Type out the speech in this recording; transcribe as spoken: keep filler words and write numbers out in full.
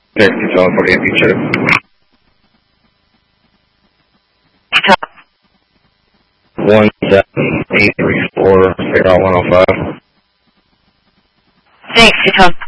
Thanks, Utah, forty-eight Beach. One seven eight three four, figure out one oh five. Thanks, Utah.